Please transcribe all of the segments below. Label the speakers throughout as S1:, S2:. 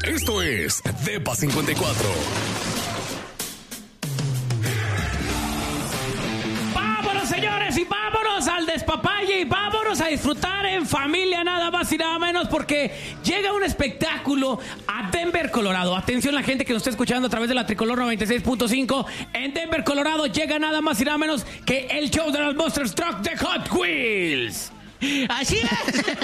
S1: Esto es Depa 54.
S2: ¡Vámonos, señores! Y vámonos al despapalle y vámonos a disfrutar en familia, nada más y nada menos, porque llega un espectáculo a Denver, Colorado. Atención, la gente que nos está escuchando a través de la Tricolor 96.5. En Denver, Colorado, llega nada más y nada menos que el show de los Monster Truck de Hot Wheels.
S3: Así es.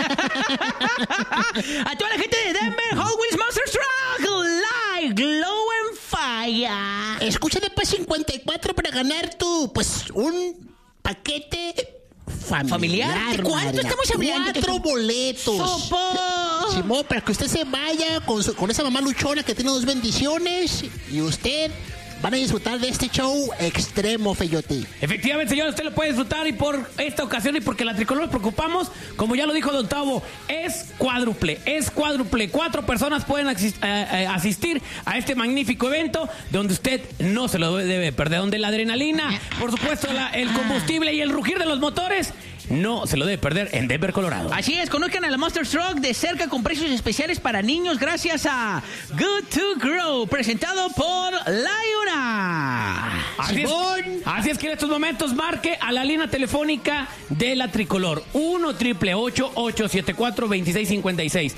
S3: A toda la gente de Denver, Hot Wheels Monster Truck Live Glow and Fire.
S4: Escucha Depa 54 para ganar un paquete familiar.
S3: ¿De cuánto estamos hablando?
S4: 4 boletos.
S3: ¡Sopo!
S4: Simón, para que usted se vaya con esa mamá luchona que tiene 2 bendiciones y usted van a disfrutar de este show extremo, Feyote.
S2: Efectivamente, señor, usted lo puede disfrutar y por esta ocasión y porque la Tricolor nos preocupamos, como ya lo dijo Don Tavo, es cuádruple. 4 personas pueden asistir a este magnífico evento donde usted no se lo debe perder, donde la adrenalina, por supuesto, el combustible y el rugir de los motores no se lo debe perder en Denver, Colorado.
S3: Así es, conozcan a la Monster Truck de cerca con precios especiales para niños gracias a Good to Grow, presentado por Liona.
S2: Así es que en estos momentos marque a la línea telefónica de la Tricolor 1-888-874-2656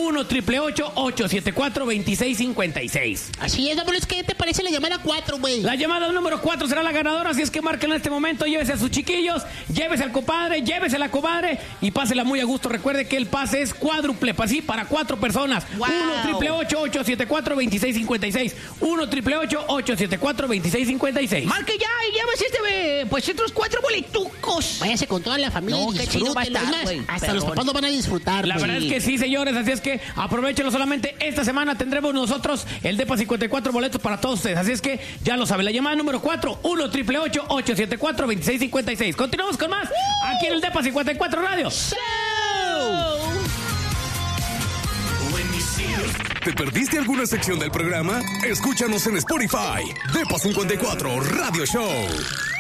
S2: 1-888-874-2656.
S4: Así es, vámonos, ¿qué te parece la llamada 4, güey?
S2: La llamada número 4 será la ganadora, así es que marquen en este momento, llévese a sus chiquillos, llévese al compadre, llévese a la comadre y pásela muy a gusto. Recuerde que el pase es cuádruple, así para 4 personas.
S3: Wow.
S2: 1-888-874-2656 1-888-874-2656.
S3: Marque ya y llévese estos 4 boletucos.
S4: Váyase con toda la familia.
S3: No,
S4: y
S3: qué chido va a
S4: disfrútenlo.
S3: estar,
S4: Es más,
S3: güey.
S4: hasta los papás no van a disfrutar.
S2: La verdad es que sí, señores, así es que aprovechenlo. Solamente esta semana tendremos nosotros el Depa 54 boletos para todos ustedes, así es que ya lo saben. La llamada número 4 1-888-874-2656. Continuamos con más aquí en el Depa 54 Radio.
S1: ¿Te perdiste alguna sección del programa? Escúchanos en Spotify. Depa 54 Radio Show.